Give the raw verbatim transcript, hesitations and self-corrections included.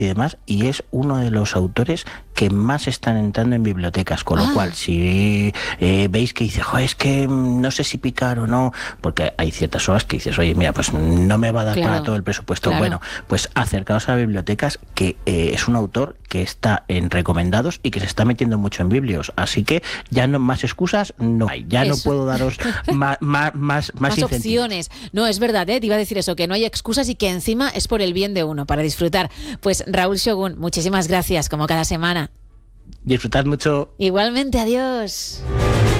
y demás, y es uno de los autores que más están entrando en bibliotecas, con lo Ah. cual si eh, veis que dice, joder, es que no sé si picar o no, porque hay ciertas obras que dices, oye, mira, pues no me va a dar Claro, para todo el presupuesto. claro. Bueno, pues acercaos a bibliotecas, que eh, es un autor que está en recomendados y que se está metiendo mucho en biblios, así que ya no más excusas no hay, ya Eso. no puedo daros más, más, más, Más incentivos. opciones. No, es verdad, ¿eh? Te iba a decir eso, que no hay excusas y que encima es por el bien de uno, para disfrutar. Pues Raúl Shogun, muchísimas gracias, como cada semana. Disfrutad mucho. Igualmente, adiós.